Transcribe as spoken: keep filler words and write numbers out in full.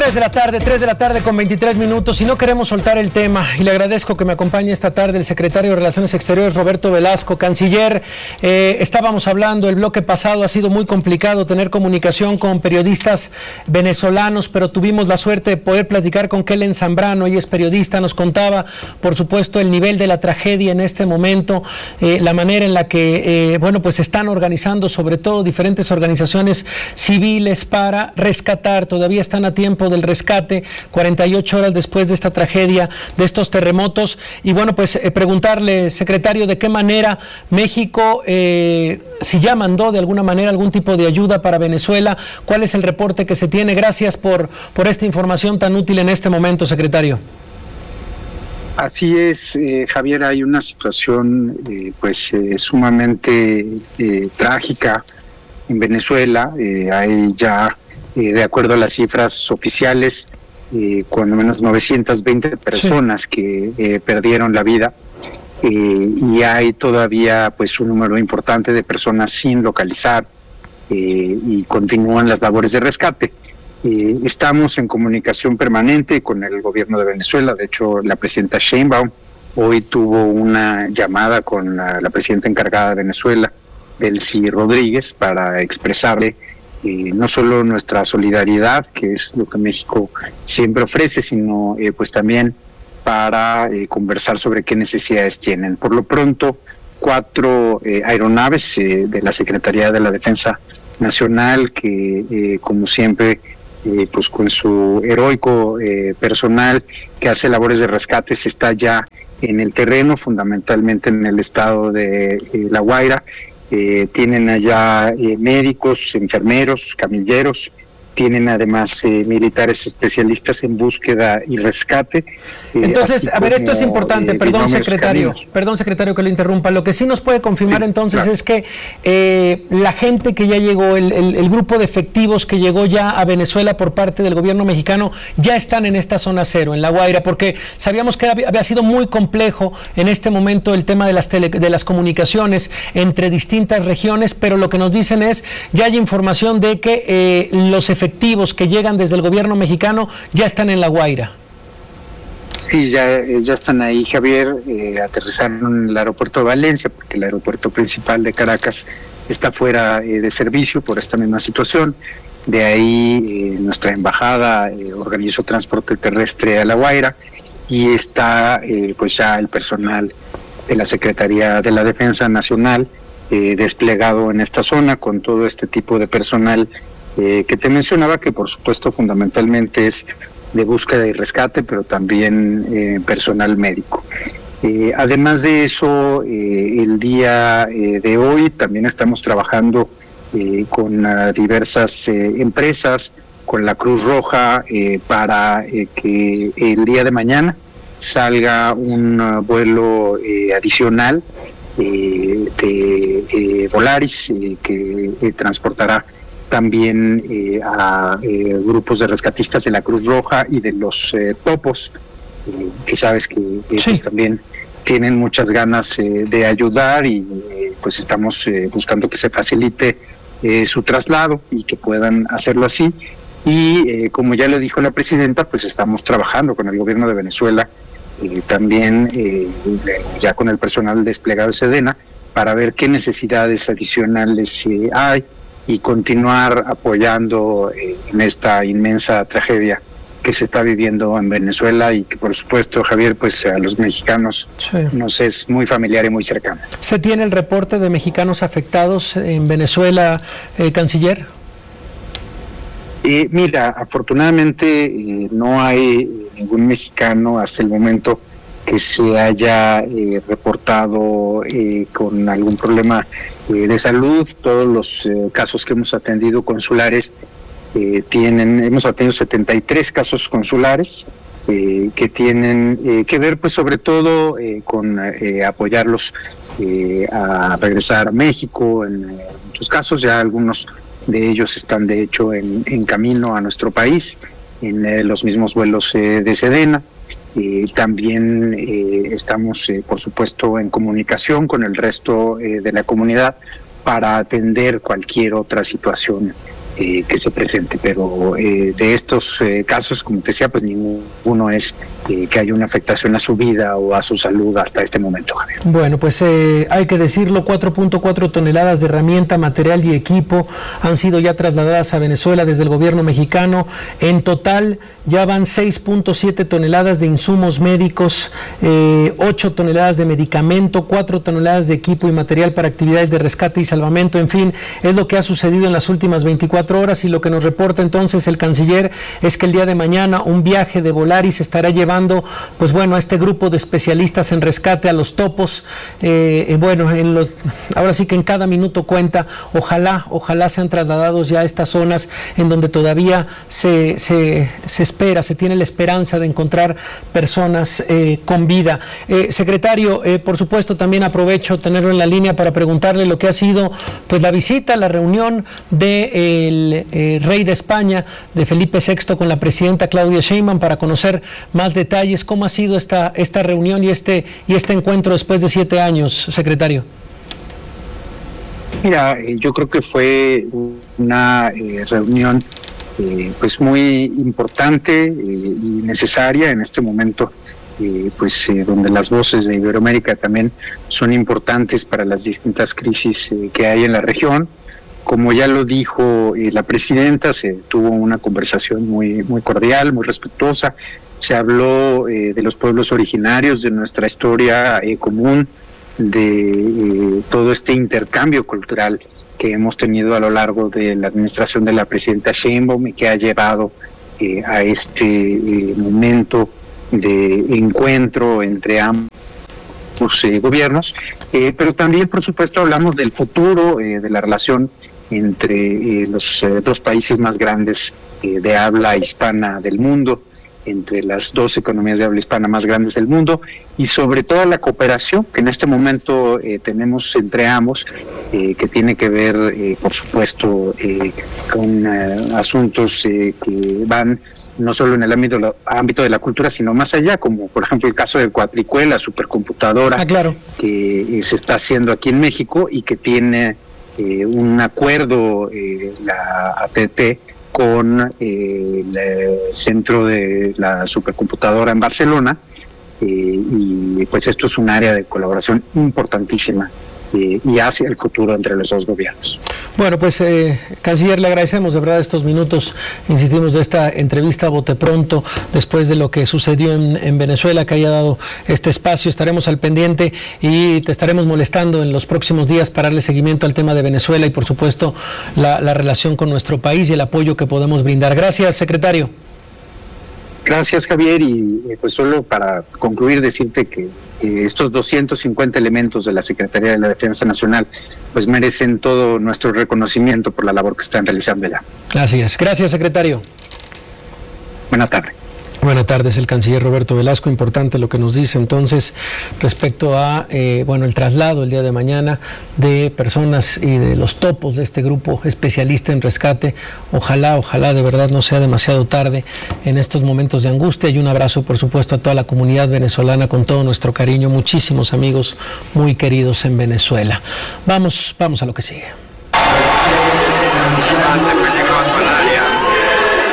tres de la tarde, tres de la tarde con veintitrés minutos y no queremos soltar el tema y le agradezco que me acompañe esta tarde el secretario de Relaciones Exteriores Roberto Velasco. Canciller, eh, estábamos hablando, el bloque pasado ha sido muy complicado tener comunicación con periodistas venezolanos, pero tuvimos la suerte de poder platicar con Kellen Zambrano, ella es periodista, nos contaba por supuesto el nivel de la tragedia en este momento, eh, la manera en la que, eh, bueno, pues están organizando sobre todo diferentes organizaciones civiles para rescatar, todavía están a tiempo del rescate, cuarenta y ocho horas después de esta tragedia, de estos terremotos. Y bueno, pues eh, preguntarle, secretario, de qué manera México, eh, si ya mandó de alguna manera algún tipo de ayuda para Venezuela, cuál es el reporte que se tiene. Gracias por, por esta información tan útil en este momento, secretario. Así es, eh, Javier, hay una situación eh, pues eh, sumamente eh, trágica en Venezuela. Eh, hay ya Eh, de acuerdo a las cifras oficiales, eh, cuando menos novecientas veinte personas sí. que eh, perdieron la vida, eh, y hay todavía pues un número importante de personas sin localizar, eh, y continúan las labores de rescate. Eh, estamos en comunicación permanente con el gobierno de Venezuela. De hecho, la presidenta Sheinbaum hoy tuvo una llamada con la, la presidenta encargada de Venezuela, Delcy Rodríguez, para expresarle Eh, no solo nuestra solidaridad, que es lo que México siempre ofrece, sino eh, pues también para eh, conversar sobre qué necesidades tienen. Por lo pronto, cuatro eh, aeronaves eh, de la Secretaría de la Defensa Nacional, que eh, como siempre, eh, pues con su heroico eh, personal que hace labores de rescate, se está ya en el terreno, fundamentalmente en el estado de eh, La Guaira. Eh, tienen allá eh, médicos, enfermeros, camilleros, tienen además eh, militares especialistas en búsqueda y rescate. Eh, entonces, a ver, como, esto es importante, eh, perdón secretario, caminos. perdón secretario que lo interrumpa, lo que sí nos puede confirmar sí, entonces claro. es que eh, la gente que ya llegó, el, el, el grupo de efectivos que llegó ya a Venezuela por parte del gobierno mexicano, ya están en esta zona cero, en La Guaira, porque sabíamos que había, había sido muy complejo en este momento el tema de las, tele, de las comunicaciones entre distintas regiones, pero lo que nos dicen es, ya hay información de que eh, los efectivos efectivos que llegan desde el gobierno mexicano ya están en La Guaira. Sí, ya, ya están ahí, Javier. Eh, aterrizaron en el aeropuerto de Valencia, porque el aeropuerto principal de Caracas está fuera eh, de servicio por esta misma situación. De ahí eh, nuestra embajada eh, organizó transporte terrestre a La Guaira y está eh, pues ya el personal de la Secretaría de la Defensa Nacional eh, desplegado en esta zona con todo este tipo de personal Eh, que te mencionaba, que por supuesto fundamentalmente es de búsqueda y rescate, pero también eh, personal médico. Eh, además de eso, eh, el día eh, de hoy también estamos trabajando eh, con uh, diversas eh, empresas, con la Cruz Roja, eh, para eh, que el día de mañana salga un uh, vuelo eh, adicional eh, de eh, Volaris, eh, que eh, transportará también eh, a eh, grupos de rescatistas de la Cruz Roja y de los eh, Topos, eh, que sabes que ellos sí. también tienen muchas ganas eh, de ayudar, y eh, pues estamos eh, buscando que se facilite eh, su traslado y que puedan hacerlo así. Y eh, como ya le dijo la presidenta, pues estamos trabajando con el gobierno de Venezuela, eh, también eh, ya con el personal desplegado de Sedena, para ver qué necesidades adicionales eh, hay, y continuar apoyando eh, en esta inmensa tragedia que se está viviendo en Venezuela, y que por supuesto, Javier, pues a los mexicanos sí. nos es muy familiar y muy cercano. ¿Se tiene el reporte de mexicanos afectados en Venezuela, eh, canciller? Eh, mira, afortunadamente eh, no hay ningún mexicano hasta el momento que se haya eh, reportado eh, con algún problema eh, de salud. Todos los eh, casos que hemos atendido consulares eh, tienen, hemos atendido setenta y tres casos consulares eh, que tienen eh, que ver pues sobre todo eh, con eh, apoyarlos eh, a regresar a México. En eh, muchos casos ya algunos de ellos están de hecho en, en camino a nuestro país, en eh, los mismos vuelos eh, de Sedena. Eh, también eh, estamos, eh, por supuesto, en comunicación con el resto eh, de la comunidad para atender cualquier otra situación eh, que se presente. Pero eh, de estos eh, casos, como te decía, pues ninguno es eh, que haya una afectación a su vida o a su salud hasta este momento, Javier. Bueno, pues eh, hay que decirlo, cuatro punto cuatro toneladas de herramienta, material y equipo han sido ya trasladadas a Venezuela desde el gobierno mexicano. En total ya van seis punto siete toneladas de insumos médicos, eh, ocho toneladas de medicamento, cuatro toneladas de equipo y material para actividades de rescate y salvamento. En fin, es lo que ha sucedido en las últimas veinticuatro horas, y lo que nos reporta entonces el canciller es que el día de mañana un viaje de Volaris estará llevando, pues bueno, a este grupo de especialistas en rescate a Los Topos. Eh, eh, bueno, en los, ahora sí que en cada minuto cuenta. Ojalá, ojalá sean trasladados ya a estas zonas en donde todavía se, se, se espera, se tiene la esperanza de encontrar personas eh, con vida. Eh, secretario, eh, por supuesto también aprovecho tenerlo en la línea para preguntarle lo que ha sido pues la visita, la reunión del eh, rey de España, de Felipe sexto, con la presidenta Claudia Sheinbaum, para conocer más detalles. ¿Cómo ha sido esta, esta reunión y este, y este encuentro después de siete años, secretario? Mira, eh, yo creo que fue una eh, reunión eh, pues muy importante eh, y necesaria en este momento, eh, pues eh, donde las voces de Iberoamérica también son importantes para las distintas crisis eh, que hay en la región. Como ya lo dijo eh, la presidenta, se tuvo una conversación muy, muy cordial, muy respetuosa. Se habló eh, de los pueblos originarios, de nuestra historia eh, común, de eh, todo este intercambio cultural que hemos tenido a lo largo de la administración de la presidenta Sheinbaum y que ha llevado eh, a este eh, momento de encuentro entre ambos eh, gobiernos. Eh, pero también, por supuesto, hablamos del futuro eh, de la relación entre eh, los eh, dos países más grandes eh, de habla hispana del mundo, entre las dos economías de habla hispana más grandes del mundo, y sobre todo la cooperación que en este momento eh, tenemos entre ambos, eh, que tiene que ver, eh, por supuesto, eh, con eh, asuntos eh, que van no solo en el ámbito, la, ámbito de la cultura, sino más allá, como por ejemplo el caso de Coatlicue, la supercomputadora ah, claro. que eh, se está haciendo aquí en México y que tiene eh, un acuerdo, eh, la A T T, con eh, el centro de la supercomputadora en Barcelona, eh, y pues esto es un área de colaboración importantísima eh, y hacia el futuro entre los dos gobiernos. Bueno, pues eh, canciller, le agradecemos de verdad estos minutos, insistimos, de esta entrevista a bote pronto, después de lo que sucedió en, en Venezuela, que haya dado este espacio. Estaremos al pendiente y te estaremos molestando en los próximos días para darle seguimiento al tema de Venezuela y, por supuesto, la, la relación con nuestro país y el apoyo que podemos brindar. Gracias, secretario. Gracias, Javier, y pues solo para concluir decirte que eh, estos doscientos cincuenta elementos de la Secretaría de la Defensa Nacional pues merecen todo nuestro reconocimiento por la labor que están realizando allá. Así es. Gracias, secretario. Buenas tardes. Buenas tardes, el canciller Roberto Velasco. Importante lo que nos dice entonces respecto a eh, bueno, el traslado el día de mañana de personas y de los topos de este grupo especialista en rescate. Ojalá, ojalá de verdad no sea demasiado tarde en estos momentos de angustia. Y un abrazo, por supuesto, a toda la comunidad venezolana con todo nuestro cariño. Muchísimos amigos muy queridos en Venezuela. Vamos, vamos a lo que sigue.